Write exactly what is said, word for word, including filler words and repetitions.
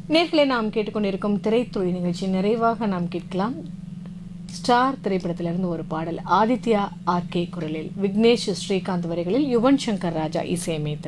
நேர்களை நாம் கேட்டுக்கொண்டிருக்கும் திரைத்துறை நிகழ்ச்சி நிறைவாக நாம் கேட்கலாம். ஸ்டார் திரைப்படத்திலிருந்து ஒரு பாடல். ஆதித்யா ஆர்கே குரலில், விக்னேஷ் ஸ்ரீகாந்த் வரிகளில் யுவன் சங்கர் ராஜா இசையமைத்தார்.